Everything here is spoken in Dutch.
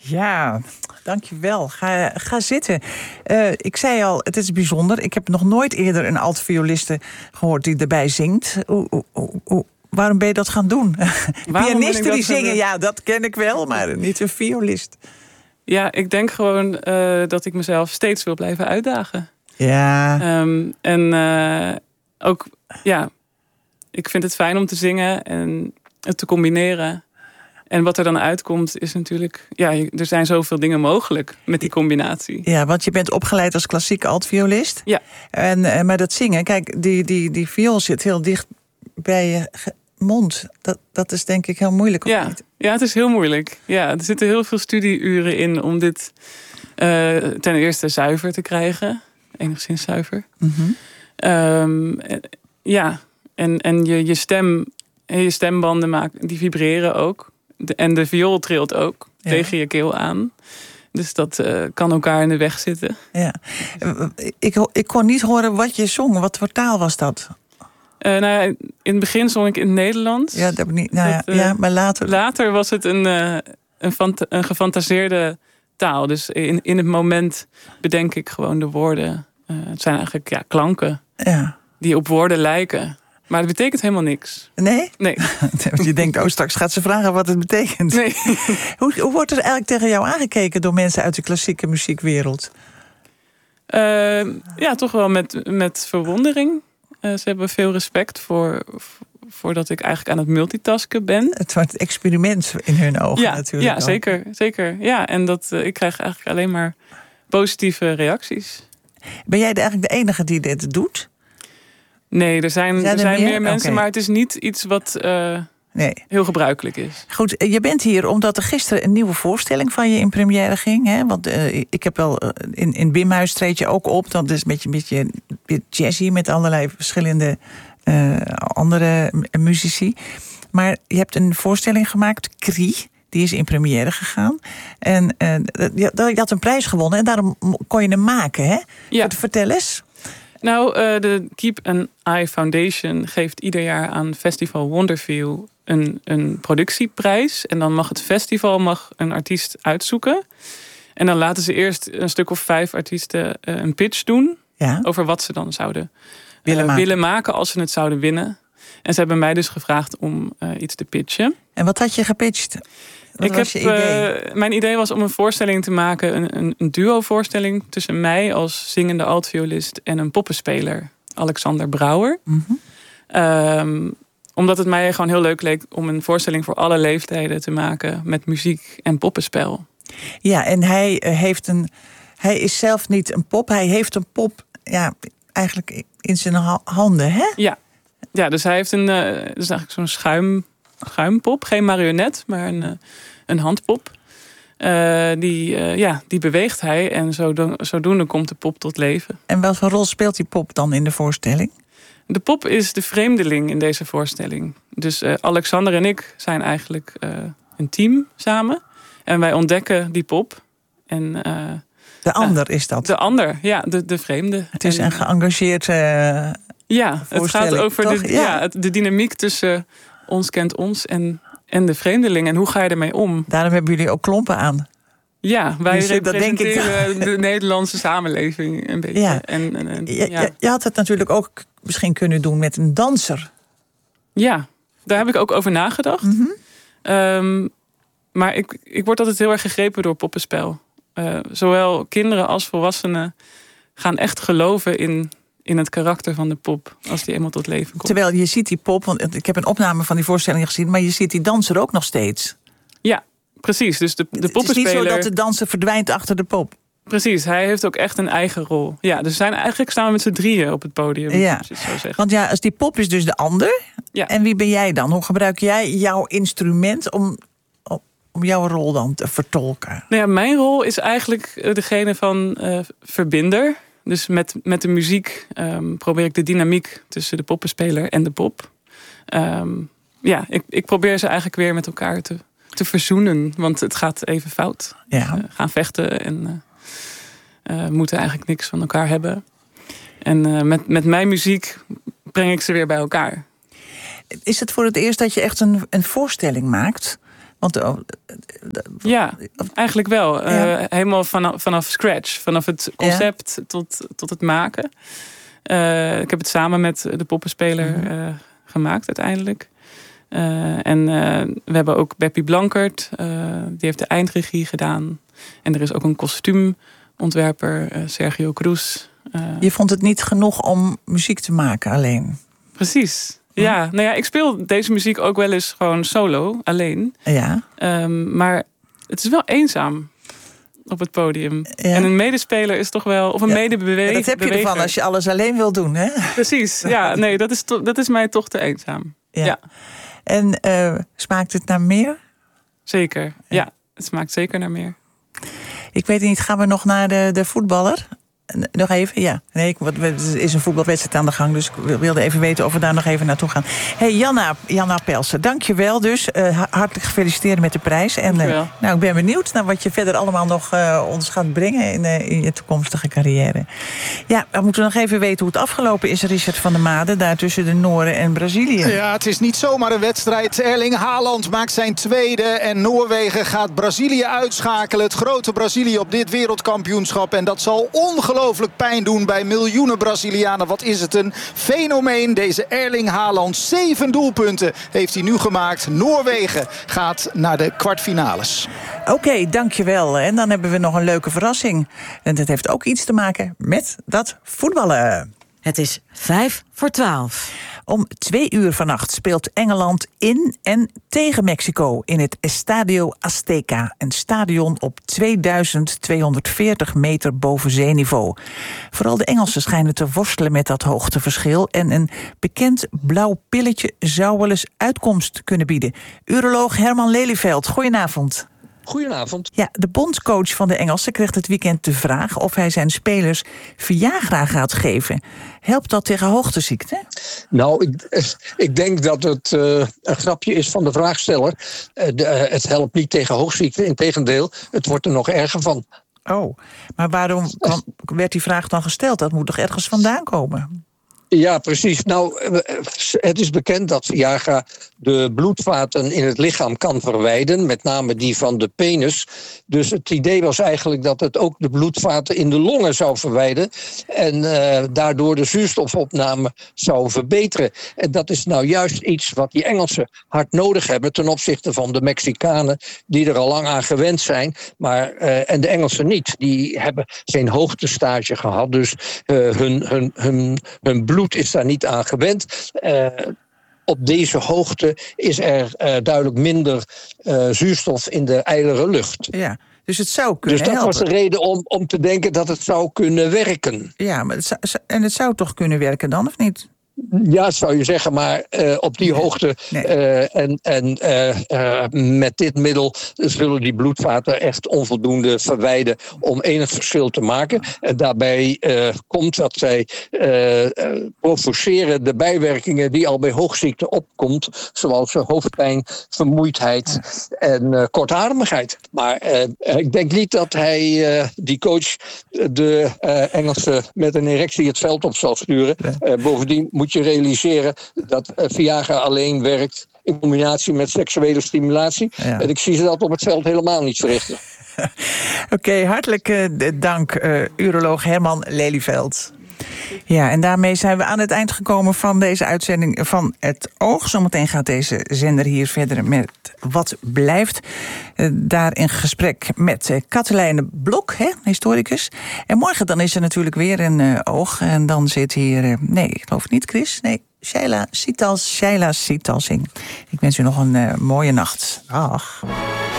Ja, dankjewel. Ga zitten. Ik zei al, het is bijzonder. Ik heb nog nooit eerder een altvioliste gehoord die erbij zingt. Waarom ben je dat gaan doen? Pianisten die zingen, ja, dat ken ik wel, maar niet een violist. Ja, ik denk gewoon dat ik mezelf steeds wil blijven uitdagen. Ja. Ook, ja, ik vind het fijn om te zingen en het te combineren. En wat er dan uitkomt is natuurlijk... Ja, er zijn zoveel dingen mogelijk met die combinatie. Ja, want je bent opgeleid als klassieke altviolist. Ja. Maar dat zingen, kijk, die viool zit heel dicht bij je mond. Dat is denk ik heel moeilijk, of niet? Ja, het is heel moeilijk. Ja, er zitten heel veel studieuren in om dit ten eerste zuiver te krijgen. Enigszins zuiver. Mm-hmm. En je stem en je stembanden die vibreren ook. En de viool trilt ook tegen je keel aan. Dus dat kan elkaar in de weg zitten. Ja. Ik kon niet horen wat je zong. Wat voor taal was dat? In het begin zong ik in het Nederlands. Ja, dat niet. Maar later. Later was het een gefantaseerde taal. Dus in het moment bedenk ik gewoon de woorden. Het zijn eigenlijk klanken die op woorden lijken. Maar het betekent helemaal niks. Nee? Nee. Je denkt, straks gaat ze vragen wat het betekent. Nee. Hoe wordt er eigenlijk tegen jou aangekeken door mensen uit de klassieke muziekwereld? Toch wel met verwondering. Ze hebben veel respect voor dat ik eigenlijk aan het multitasken ben. Het wordt een experiment in hun ogen natuurlijk. Ja, zeker. Ja, en ik krijg eigenlijk alleen maar positieve reacties. Ben jij eigenlijk de enige die dit doet? Nee, er zijn meer mensen, maar het is niet iets wat heel gebruikelijk is. Goed, je bent hier omdat er gisteren een nieuwe voorstelling van je in première ging. Hè? Want ik heb wel in Bimhuis treed je ook op. Dat is een beetje jazzy met allerlei verschillende andere muzici. Maar je hebt een voorstelling gemaakt, Krie. Die is in première gegaan. En je had een prijs gewonnen en daarom kon je hem maken. Hè? Ja. Vertel eens. Nou, de Keep an Eye Foundation geeft ieder jaar aan Festival Wonderview een productieprijs. En dan mag het festival een artiest uitzoeken. En dan laten ze eerst een stuk of 5 artiesten een pitch doen. Ja. Over wat ze dan zouden willen maken als ze het zouden winnen. En ze hebben mij dus gevraagd om iets te pitchen. En wat had je gepitcht? Mijn idee was om een voorstelling te maken, een duo-voorstelling tussen mij als zingende altviolist en een poppenspeler, Alexander Brouwer. Mm-hmm. Omdat het mij gewoon heel leuk leek om een voorstelling voor alle leeftijden te maken met muziek en poppenspel. Ja, en hij is zelf niet een pop, hij heeft een pop eigenlijk in zijn handen, hè? Ja, dus hij heeft dus eigenlijk zo'n schuimpop, geen marionet, maar een handpop. Die beweegt hij en zodoende komt de pop tot leven. En welke rol speelt die pop dan in de voorstelling? De pop is de vreemdeling in deze voorstelling. Dus Alexander en ik zijn eigenlijk een team samen. En wij ontdekken die pop. En, de ander is dat? De ander, de vreemde. Het is een geëngageerd het gaat over de dynamiek tussen ons kent ons en de vreemdeling. En hoe ga je ermee om? Daarom hebben jullie ook klompen aan. Ja, wij representeren de Nederlandse samenleving een beetje. Ja. Je had het natuurlijk ook misschien kunnen doen met een danser. Ja, daar heb ik ook over nagedacht. Mm-hmm. Maar ik word altijd heel erg gegrepen door poppenspel. Zowel kinderen als volwassenen gaan echt geloven in het karakter van de pop, als die eenmaal tot leven komt. Terwijl je ziet die pop, want ik heb een opname van die voorstelling gezien, maar je ziet die danser ook nog steeds. Ja, precies. Dus de poppenspeler... Het is niet zo dat de danser verdwijnt achter de pop. Precies, hij heeft ook echt een eigen rol. Ja, dus eigenlijk staan we met z'n drieën op het podium. Ja, als je het zo zegt. Want als die pop is dus de ander. Ja. En wie ben jij dan? Hoe gebruik jij jouw instrument om jouw rol dan te vertolken? Nou ja, mijn rol is eigenlijk degene van verbinder. Dus met de muziek probeer ik de dynamiek tussen de poppenspeler en de pop. Ik probeer ze eigenlijk weer met elkaar te verzoenen. Want het gaat even fout. Ja. Gaan vechten en moeten eigenlijk niks van elkaar hebben. En met mijn muziek breng ik ze weer bij elkaar. Is het voor het eerst dat je echt een voorstelling maakt? Want ja, eigenlijk wel. Helemaal vanaf scratch. Vanaf het concept tot het maken. Ik heb het samen met de poppenspeler gemaakt uiteindelijk. En we hebben ook Beppie Blankert. Die heeft de eindregie gedaan. En er is ook een kostuumontwerper, Sergio Cruz. Je vond het niet genoeg om muziek te maken alleen? Precies. Ja, nou ja, ik speel deze muziek ook wel eens gewoon solo, alleen. Ja. Maar het is wel eenzaam op het podium. Ja. En een medespeler is toch wel, of een medebeweger. Dat heb je ervan als je alles alleen wil doen, hè? Precies, ja. Nee, dat is mij toch te eenzaam. Ja. En smaakt het naar meer? Zeker, ja. Het smaakt zeker naar meer. Ik weet niet, gaan we nog naar de voetballer? Nog even, ja. Nee, er is een voetbalwedstrijd aan de gang, dus ik wilde even weten of we daar nog even naartoe gaan. Hey, Janna Pelsen, dank je wel dus. Hartelijk gefeliciteerd met de prijs. En ik ben benieuwd naar wat je verder allemaal nog ons gaat brengen in je toekomstige carrière. Ja, we moeten nog even weten hoe het afgelopen is, Richard van der Made, daar tussen de Nooren en Brazilië. Ja, het is niet zomaar een wedstrijd. Erling Haaland maakt zijn tweede en Noorwegen gaat Brazilië uitschakelen. Het grote Brazilië op dit wereldkampioenschap. En dat zal ongelooflijk pijn doen bij miljoenen Brazilianen. Wat is het een fenomeen, deze Erling Haaland. 7 doelpunten heeft hij nu gemaakt. Noorwegen gaat naar de kwartfinales. Oké, dankjewel. En dan hebben we nog een leuke verrassing. En dat heeft ook iets te maken met dat voetballen. Het is 11:55. Om 2:00 vannacht speelt Engeland in en tegen Mexico in het Estadio Azteca. Een stadion op 2240 meter boven zeeniveau. Vooral de Engelsen schijnen te worstelen met dat hoogteverschil. En een bekend blauw pilletje zou wel eens uitkomst kunnen bieden. Uroloog Herman Lelyveld, goedenavond. Goedenavond. Ja, de bondscoach van de Engelsen kreeg het weekend de vraag of hij zijn spelers Viagra gaat geven. Helpt dat tegen hoogteziekte? Nou, ik denk dat het een grapje is van de vraagsteller. Het helpt niet tegen hoogziekte, integendeel, het wordt er nog erger van. Oh, maar waarom werd die vraag dan gesteld? Dat moet toch ergens vandaan komen? Ja, precies. Nou, het is bekend dat Viagra de bloedvaten in het lichaam kan verwijden, met name die van de penis. Dus het idee was eigenlijk dat het ook de bloedvaten in de longen zou verwijden en daardoor de zuurstofopname zou verbeteren. En dat is nou juist iets wat die Engelsen hard nodig hebben ten opzichte van de Mexicanen, die er al lang aan gewend zijn, en de Engelsen niet. Die hebben geen hoogtestage gehad, dus hun bloed is daar niet aan gewend. Op deze hoogte is er duidelijk minder zuurstof in de ijlere lucht. Ja, dus het zou kunnen helpen. Dus dat was de reden om te denken dat het zou kunnen werken. Ja, maar het zou toch kunnen werken dan, of niet? Ja, zou je zeggen, maar op die hoogte met dit middel zullen die bloedvaten echt onvoldoende verwijden om enig verschil te maken. En daarbij komt dat zij provoceren de bijwerkingen die al bij hoogziekte opkomt, zoals hoofdpijn, vermoeidheid en kortademigheid. Maar ik denk niet dat die coach, de Engelsen met een erectie het veld op zal sturen. Bovendien moet je realiseren dat Viagra alleen werkt in combinatie met seksuele stimulatie. Ja. En ik zie ze dat op het veld helemaal niet verrichten. Oké, hartelijk dank, uroloog Herman Lelyveld. Ja, en daarmee zijn we aan het eind gekomen van deze uitzending van Het Oog. Zometeen gaat deze zender hier verder met Wat Blijft. Daar in gesprek met Katelijne Blok, historicus. En morgen dan is er natuurlijk weer een Oog. En dan zit hier, nee, ik geloof niet Chris, nee, Shaila Sitalsing. Ik wens u nog een mooie nacht. Dag.